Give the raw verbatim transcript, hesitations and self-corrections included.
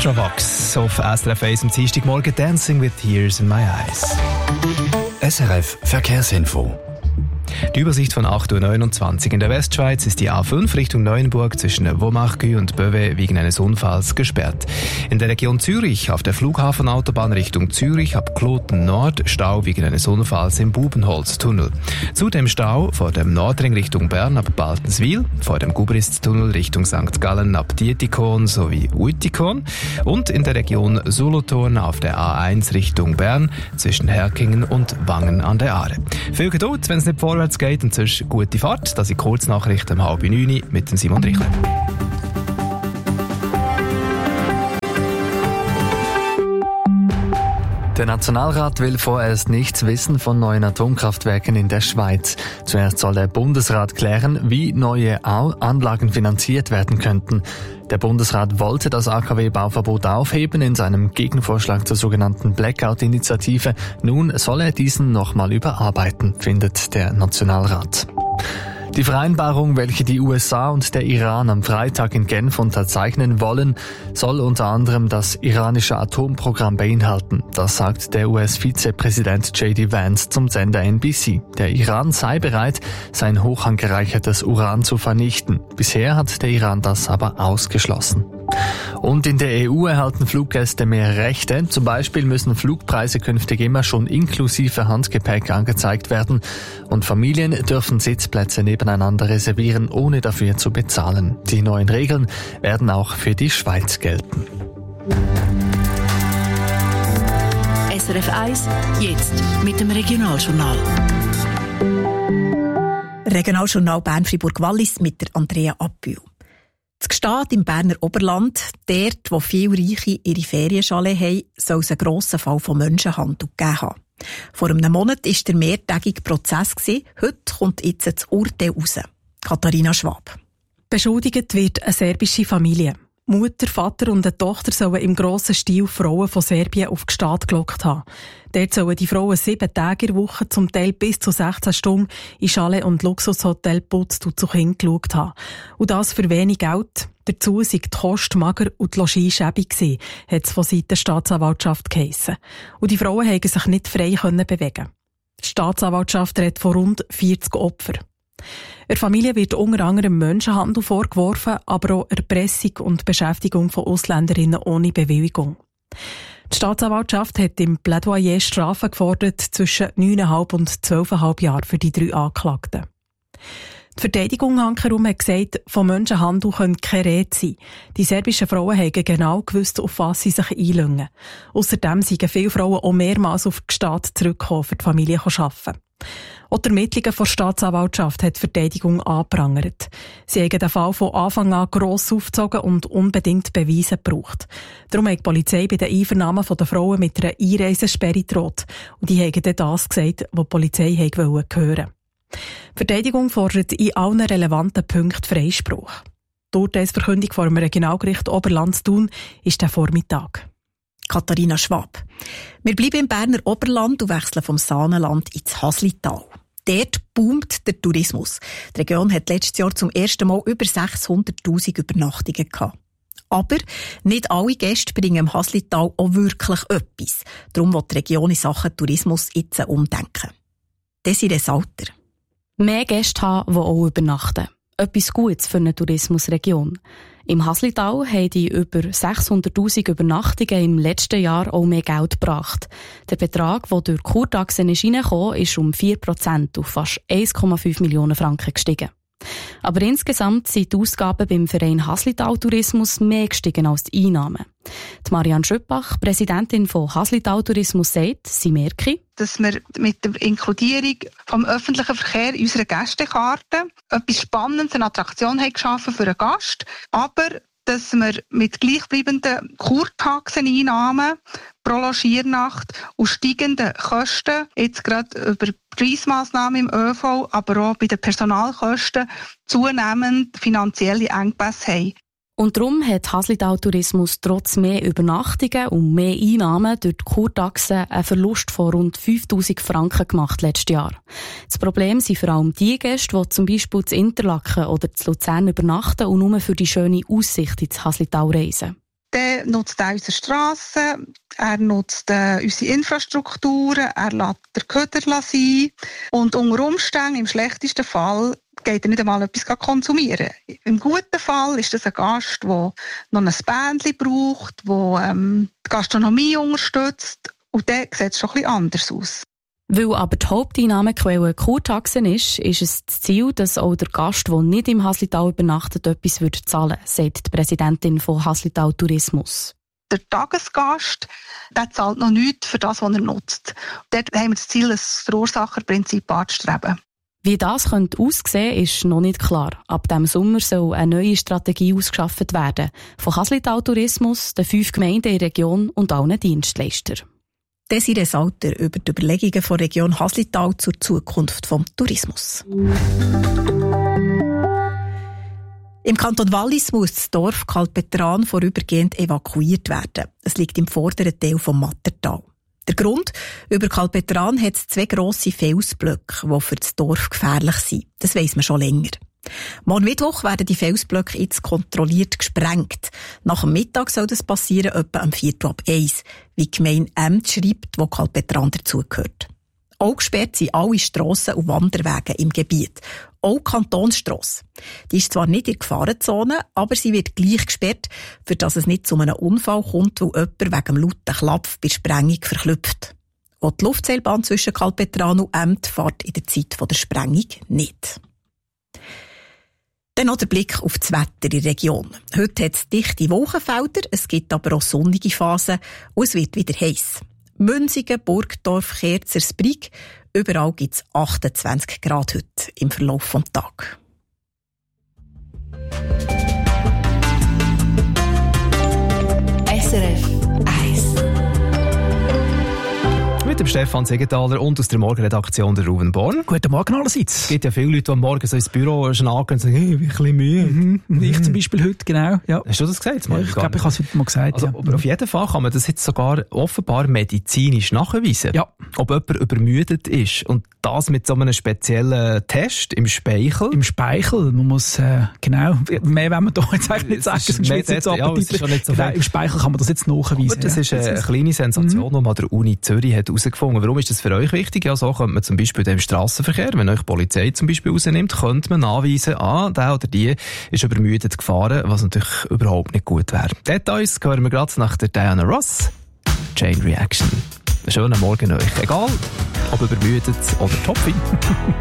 Ultravox auf S R F eins am Dienstagmorgen, Dancing with Tears in my eyes. S R F Verkehrsinfo. Die Übersicht von acht Uhr neunundzwanzig. In der Westschweiz ist die A fünf Richtung Neuenburg zwischen Womachgü und Böwe wegen eines Unfalls gesperrt. In der Region Zürich auf der Flughafenautobahn Richtung Zürich ab Kloten Nord Stau wegen eines Unfalls im Bubenholztunnel. Zudem Stau vor dem Nordring Richtung Bern ab Baltenswil, vor dem Gubristunnel Richtung Sankt Gallen ab Dietikon sowie Uitikon und in der Region Solothurn auf der A eins Richtung Bern zwischen Herkingen und Wangen an der Aare. Viel Geduld, wenn es nicht vorwärts geht, und sonst gute Fahrt. Das sind Kurznachrichten um halb neun mit dem Simon Richter. Der Nationalrat will vorerst nichts wissen von neuen Atomkraftwerken in der Schweiz. Zuerst soll der Bundesrat klären, wie neue Anlagen finanziert werden könnten. Der Bundesrat wollte das A K W-Bauverbot aufheben in seinem Gegenvorschlag zur sogenannten Blackout-Initiative. Nun soll er diesen nochmal überarbeiten, findet der Nationalrat. Die Vereinbarung, welche die U S A und der Iran am Freitag in Genf unterzeichnen wollen, soll unter anderem das iranische Atomprogramm beinhalten. Das sagt der U S-Vizepräsident J D Vance zum Sender N B C. Der Iran sei bereit, sein hochangereichertes Uran zu vernichten. Bisher hat der Iran das aber ausgeschlossen. Und in der E U erhalten Fluggäste mehr Rechte. Zum Beispiel müssen Flugpreise künftig immer schon inklusive Handgepäck angezeigt werden. Und Familien dürfen Sitzplätze nebeneinander reservieren, ohne dafür zu bezahlen. Die neuen Regeln werden auch für die Schweiz gelten. S R F eins, jetzt mit dem Regionaljournal. Regionaljournal Bern-Fribourg-Wallis mit der Andrea Abbühl. Das Gstaad im Berner Oberland, dort, wo viele Reiche ihre Ferienchalet haben, soll es einen grossen Fall von Menschenhandel gegeben haben. Vor einem Monat war der mehrtägige Prozess. Heute kommt jetzt das Urteil raus. Katharina Schwab. Beschuldigt wird eine serbische Familie. Mutter, Vater und eine Tochter sollen im grossen Stil Frauen von Serbien auf Gstaad gelockt haben. Dort sollen die Frauen sieben Tage in der Woche, zum Teil bis zu sechzehn Stunden, in Chalet und Luxushotel putzt und zu Kind geschaut haben. Und das für wenig Geld. Dazu sei die Kost mager und die Logis schäbig gewesen, hat es von Seiten der Staatsanwaltschaft geheissen. Und die Frauen konnten sich nicht frei bewegen. Die Staatsanwaltschaft redet von rund vierzig Opfern. Der Familie wird unter anderem Menschenhandel vorgeworfen, aber auch Erpressung und Beschäftigung von Ausländerinnen ohne Bewilligung. Die Staatsanwaltschaft hat im Plädoyer Strafen gefordert zwischen neuneinhalb und zwölfeinhalb Jahren für die drei Anklagten. Die Verteidigung hankerum hat gesagt, von Menschenhandel könne keine Rede sein. Die serbischen Frauen haben genau gewusst, auf was sie sich einlängen. Ausserdem seien viele Frauen auch mehrmals auf die Stadt zurückgekommen, für die Familie zu arbeiten. Auch die Ermittlungen der Staatsanwaltschaft hat die Verteidigung angeprangert. Sie haben den Fall von Anfang an gross aufgezogen und unbedingt Beweise gebraucht. Darum hat die Polizei bei den Einvernahmen der Frauen mit einer Einreisesperre gedroht. Und die haben dann das gesagt, was die Polizei hören wollte. Die Verteidigung fordert in allen relevanten Punkten Freispruch. Die Urteilsverkündung vor dem Regionalgericht Oberland-Thun ist der Vormittag. Katharina Schwab. Wir bleiben im Berner Oberland und wechseln vom Saanenland ins Haslital. Dort boomt der Tourismus. Die Region hat letztes Jahr zum ersten Mal über sechshunderttausend Übernachtungen gehabt. Aber nicht alle Gäste bringen im Haslital auch wirklich etwas. Darum will die Region in Sachen Tourismus jetzt umdenken. Desiree Salter. Mehr Gäste haben, die auch übernachten. Etwas Gutes für eine Tourismusregion. Im Haslital haben die über sechshunderttausend Übernachtungen im letzten Jahr auch mehr Geld gebracht. Der Betrag, der durch Kurtaxen ist reingekommen, ist um vier Prozent auf fast eins Komma fünf Millionen Franken gestiegen. Aber insgesamt sind die Ausgaben beim Verein Haslital Tourismus mehr gestiegen als die Einnahmen. Die Marianne Schöppach, Präsidentin von Haslital Tourismus, sagt, sie merke, dass wir mit der Inkludierung vom öffentlichen Verkehr in unserer Gästekarte etwas Spannendes, eine Attraktion haben geschaffen für einen Gast, aber dass wir mit gleichbleibenden Kurtaxeneinnahmen pro Logiernacht und steigenden Kosten, jetzt gerade über Preismaßnahmen im ÖV, aber auch bei den Personalkosten, zunehmend finanzielle Engpässe haben. Und darum hat Haslital Tourismus trotz mehr Übernachtungen und mehr Einnahmen durch die Kurtaxen einen Verlust von rund fünftausend Franken gemacht letztes Jahr. Das Problem sind vor allem die Gäste, die zum Beispiel zu Interlaken oder zu Luzern übernachten und nur für die schöne Aussicht ins Haslital reisen. dann nutzt er unsere Strassen, er nutzt äh, unsere Infrastrukturen, er lässt den Köder sein und unter Umständen, im schlechtesten Fall, geht er nicht einmal etwas konsumieren. Im guten Fall ist das ein Gast, der noch ein Bändchen braucht, der ähm, die Gastronomie unterstützt und dann sieht es schon ein bisschen anders aus. Weil aber die Haupteinnahmequelle Kurtaxen ist, ist es das Ziel, dass auch der Gast, der nicht im Haslital übernachtet, etwas zahlen würde, sagt die Präsidentin von Haslital Tourismus. Der Tagesgast, der zahlt noch nichts für das, was er nutzt. Dort haben wir das Ziel, das Verursacherprinzip anzustreben. Wie das könnte aussehen, ist noch nicht klar. Ab diesem Sommer soll eine neue Strategie ausgeschafft werden. Von Haslital Tourismus, den fünf Gemeinden in der Region und allen Dienstleistern. Desiree Salter über die Überlegungen der Region Haslital zur Zukunft des Tourismus. Im Kanton Wallis muss das Dorf Kalpetran vorübergehend evakuiert werden. Es liegt im vorderen Teil des Mattertal. Der Grund? Über Kalpetran hat es zwei grosse Felsblöcke, die für das Dorf gefährlich sind. Das weiss man schon länger. Morgen Mittwoch werden die Felsblöcke jetzt kontrolliert gesprengt. Nach dem Mittag soll das passieren, etwa am Viertel ab eins, wie die Gemeinde Emt schreibt, wo Kalpetran dazugehört. Auch gesperrt sind alle Strassen und Wanderwege im Gebiet. Auch die Kantonsstrasse. Die ist zwar nicht in der Gefahrenzone, aber sie wird gleich gesperrt, für dass es nicht zu einem Unfall kommt, wo jemand wegen dem lauten Klapf bei Sprengung verklüpft. Auch die Luftseilbahn zwischen Kalpetran und Emt fährt in der Zeit der Sprengung nicht. Dann noch der Blick auf das Wetter in der Region. Heute hat es dichte Wolkenfelder, es gibt aber auch sonnige Phasen und es wird wieder heiß. Münzigen, Burgdorf, Kerzers, Brig, überall gibt es achtundzwanzig Grad heute im Verlauf des Tages. S R F eins. Mit dem Stefan Segenthaler und aus der Morgenredaktion der Ruben Born. Guten Morgen allerseits. Es gibt ja viele Leute, die am Morgen so ins Büro schnacken und sagen, hey, ich bin ein bisschen müde. Mhm. Mhm. Ich zum Beispiel heute, genau. Ja. Hast du das gesagt? Ja, ich glaube, ich habe es heute mal gesagt. Also, ja. Aber auf jeden Fall kann man das jetzt sogar offenbar medizinisch nachweisen. Ja. Ob jemand übermüdet ist. Und das mit so einem speziellen Test im Speichel. Im Speichel. Man muss, äh, genau, mehr wollen wir da jetzt eigentlich nicht sagen. Sonst wird es ja, ja, nicht so genau, im Speichel kann man das jetzt nachweisen. Aber das ja. ist eine das kleine Sensation, mhm. die man der Uni Zürich hat herausgefunden. Warum ist das für euch wichtig? Ja, so könnte man zum Beispiel im Strassenverkehr, wenn euch die Polizei zum Beispiel rausnimmt, könnte man nachweisen, ah, der oder die ist übermüdet gefahren, was natürlich überhaupt nicht gut wäre. Details hören wir gerade nach der Diana Ross. Chain Reaction. Schönen Morgen euch. Egal, ob übermüdet oder topfit.